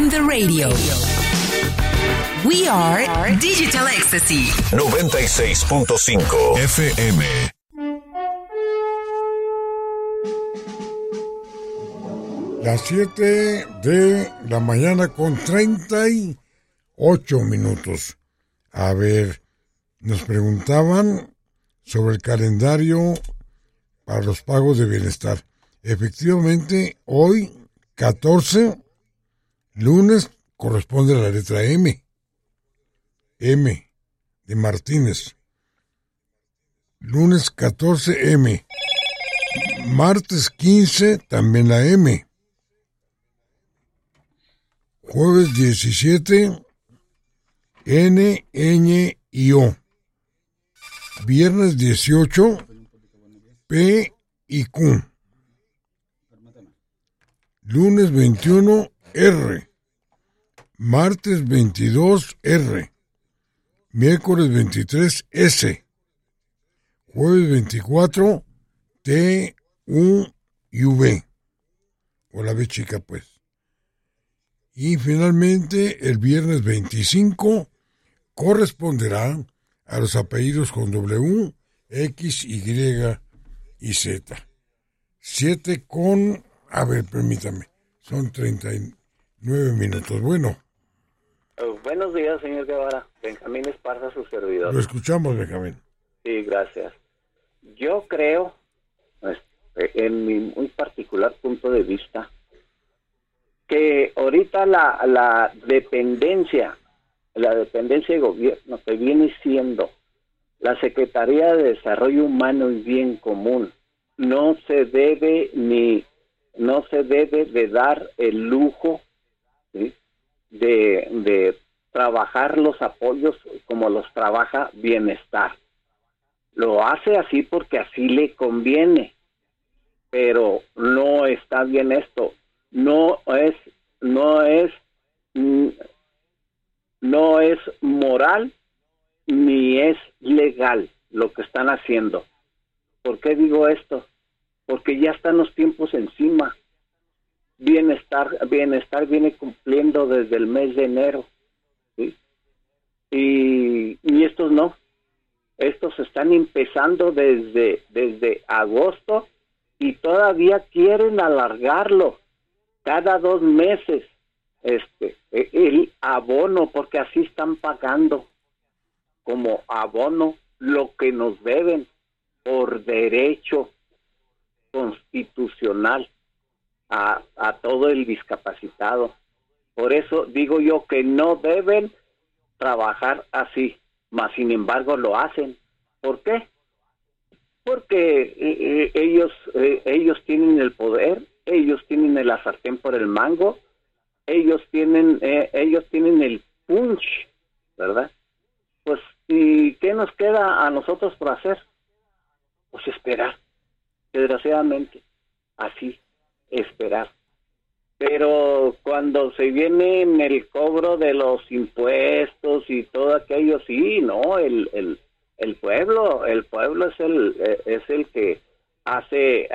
on the radio. We are Digital Ecstasy. 96.5 FM. Las 7 de la mañana con 38 minutos. A ver, nos preguntaban sobre el calendario para los pagos de bienestar. Efectivamente, hoy, 14, lunes, corresponde a la letra M. M, de Martínez. Lunes 14, M. Martes 15, también la M. Jueves 17, N, Ñ y O. Viernes 18, P y Q. Lunes 21, R. Martes 22, R. Miércoles 23, S. Jueves 24, T, U y V. O la V chica, pues. Y finalmente, el viernes 25 corresponderá a los apellidos con W, X, Y y Z. 7 con... A ver, permítame. Son 39 minutos. Bueno. Buenos días, señor Guevara. Benjamín Esparza, su servidor. Lo escuchamos, Benjamín. Sí, gracias. Yo creo, en mi muy particular punto de vista, que ahorita la dependencia de gobierno que viene siendo la Secretaría de Desarrollo Humano y Bien Común no se debe de dar el lujo, ¿sí?, de trabajar los apoyos como los trabaja Bienestar. Lo hace así porque así le conviene, pero no está bien esto. No es moral ni es legal lo que están haciendo. ¿Por qué digo esto? Porque ya están los tiempos encima. Bienestar viene cumpliendo desde el mes de enero, ¿sí? Y estos no. Estos están empezando desde agosto y todavía quieren alargarlo cada 2 meses el abono, porque así están pagando como abono lo que nos deben por derecho constitucional a todo el discapacitado. Por eso digo yo que no deben trabajar así, mas sin embargo lo hacen. ¿Por qué? Porque ellos tienen el poder, ellos tienen el sartén por el mango, ellos tienen el punch, ¿verdad? Pues, ¿y qué nos queda a nosotros por hacer? Pues esperar, desgraciadamente, así, esperar. Pero cuando se viene en el cobro de los impuestos y todo aquello, sí, no, el pueblo es el que hace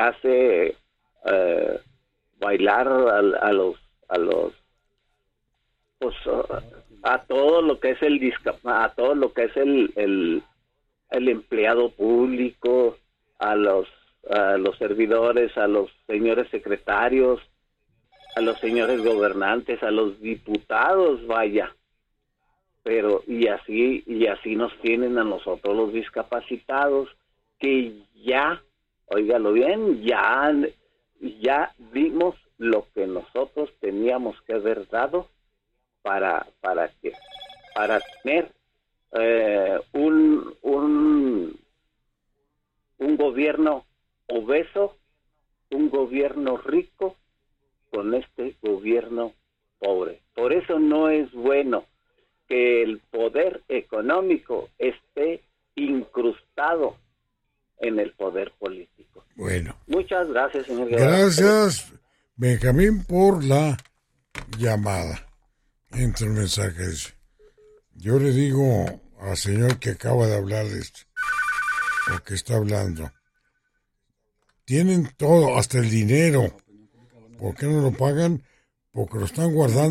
bailar a los pues a todo lo que es a todo lo que es el empleado público, a los servidores, a los señores secretarios, a los señores gobernantes, a los diputados, vaya. Pero y así nos tienen a nosotros los discapacitados, que ya, óigalo bien, ya dimos lo que nosotros teníamos que haber dado para tener un gobierno obeso, un gobierno rico con este gobierno pobre. Por eso no es bueno que el poder económico esté incrustado en el poder político. Bueno. Muchas gracias, señor Guevara. Gracias, Benjamín, por la llamada. Entra el mensaje. Yo le digo al señor que acaba de hablar de esto, o que está hablando, tienen todo, hasta el dinero. ¿Por qué no lo pagan? Porque lo están guardando